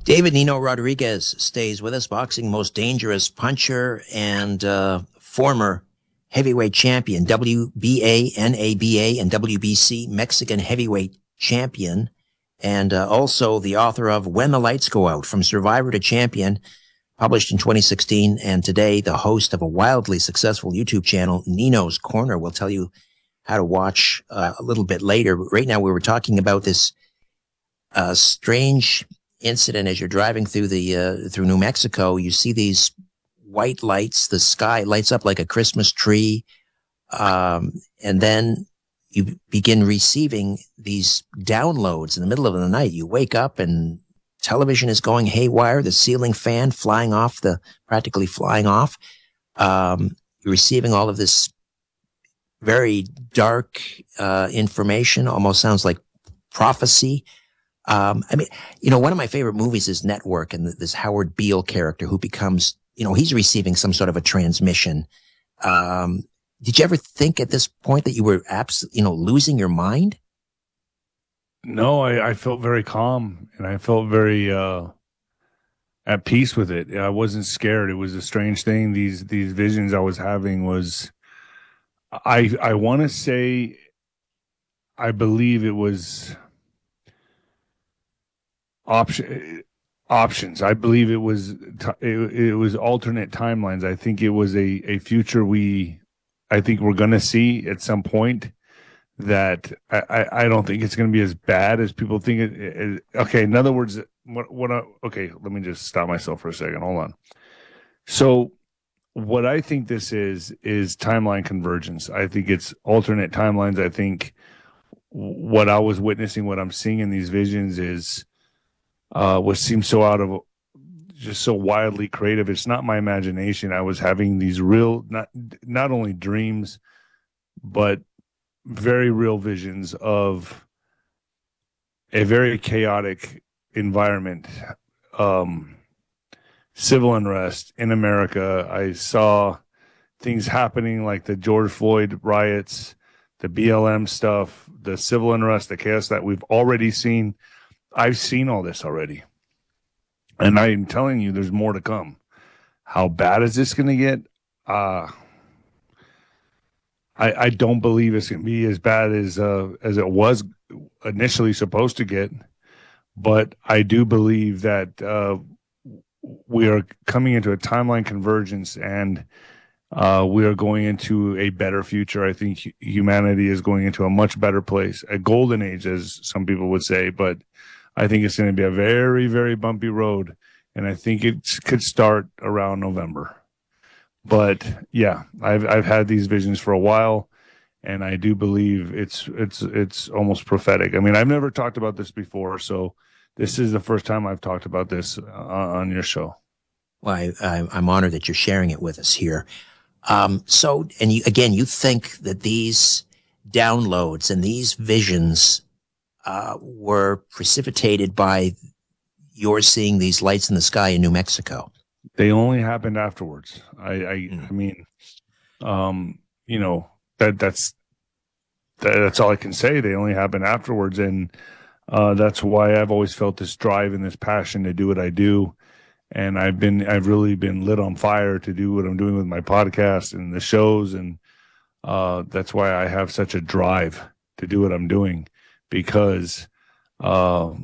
David Nino Rodriguez stays with us, boxing most dangerous puncher and former heavyweight champion, WBA, NABA, and WBC Mexican heavyweight champion, and also the author of When the Lights Go Out, From Survivor to Champion, published in 2016, and today the host of a wildly successful YouTube channel, Nino's Corner. We'll tell you how to watch a little bit later. But right now we were talking about this strange incident as you're driving through through New Mexico. You see these white lights, the sky lights up like a Christmas tree, and then you begin receiving these downloads in the middle of the night. You wake up and television is going haywire, the ceiling fan practically flying off. You're receiving all of this very dark information, almost sounds like prophecy. One of my favorite movies is Network, and this Howard Beale character who becomes, he's receiving some sort of a transmission. Did you ever think at this point that you were losing your mind? No, I felt very calm, and I felt very at peace with it. I wasn't scared. It was a strange thing. These visions I was having was, I want to say, I believe it was options. I believe it was alternate timelines. I think it was a future I think we're going to see at some point that I don't think it's going to be as bad as people think it. Okay, in other words, okay, let me just stop myself for a second. Hold on. So what I think this is timeline convergence. I think it's alternate timelines. I think what I was witnessing, what I'm seeing in these visions is what seems so just so wildly creative. It's not my imagination. I was having these real, not only dreams, but very real visions of a very chaotic environment, civil unrest in America. I saw things happening like the George Floyd riots, the BLM stuff, the civil unrest, the chaos that we've already seen. I've seen all this already. And I'm telling you, there's more to come. How bad is this going to get? I don't believe it's going to be as bad as it was initially supposed to get. But I do believe that we are coming into a timeline convergence, and we are going into a better future. I think humanity is going into a much better place, a golden age, as some people would say. But I think it's going to be a very, very bumpy road, and I think it could start around November. But yeah, I've had these visions for a while, and I do believe it's almost prophetic. I mean, I've never talked about this before, so this is the first time I've talked about this on your show. Well, I'm honored that you're sharing it with us here. You think that these downloads and these visions were precipitated by your seeing these lights in the sky in New Mexico? They only happened afterwards. I mean, that's all I can say. They only happened afterwards, and that's why I've always felt this drive and this passion to do what I do. And I've really been lit on fire to do what I'm doing with my podcast and the shows, and that's why I have such a drive to do what I'm doing, because